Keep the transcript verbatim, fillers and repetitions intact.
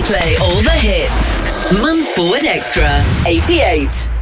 play all the hits. Month Forward Extra, eighty-eight.